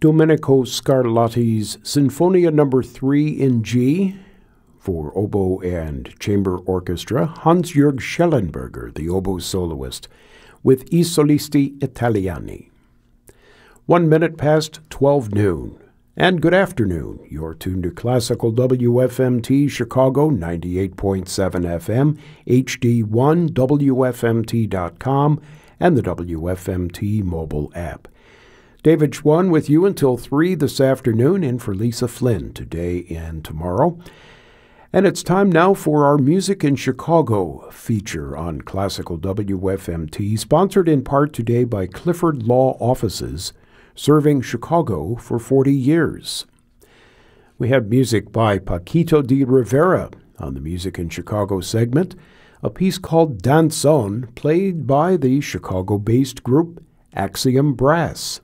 Domenico Scarlatti's Sinfonia No. 3 in G for oboe and chamber orchestra, Hans-Jürg Schellenberger, the oboe soloist, with I Solisti Italiani. 1 minute past 12 noon. And good afternoon. You're tuned to Classical WFMT Chicago 98.7 FM, HD1, WFMT.com, and the WFMT mobile app. David Schwann with you until 3 this afternoon, in for Lisa Flynn today and tomorrow. And it's time now for our Music in Chicago feature on Classical WFMT, sponsored in part today by Clifford Law Offices, serving Chicago for 40 years. We have music by Paquito de Rivera on the Music in Chicago segment, a piece called Danzón, played by the Chicago-based group Axiom Brass.